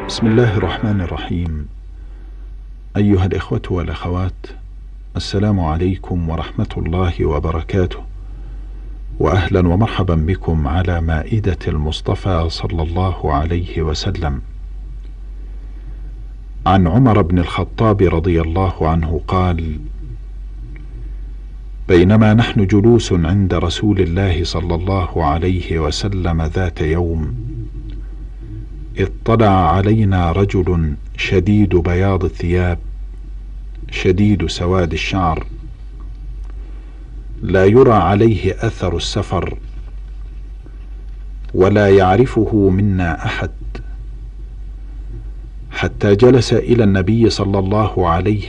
بسم الله الرحمن الرحيم. أيها الإخوة والأخوات، السلام عليكم ورحمة الله وبركاته، وأهلا ومرحبا بكم على مائدة المصطفى صلى الله عليه وسلم. عن عمر بن الخطاب رضي الله عنه قال: بينما نحن جلوس عند رسول الله صلى الله عليه وسلم ذات يوم، اطلع علينا رجل شديد بياض الثياب شديد سواد الشعر، لا يرى عليه أثر السفر، ولا يعرفه منا أحد، حتى جلس إلى النبي صلى الله عليه